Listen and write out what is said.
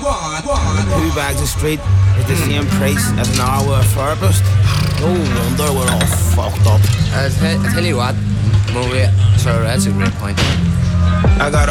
2 bags of street is the same price as an hour worth furbished. No wonder we're all fucked up. I tell you what, Maria, sure, that's a great point. I got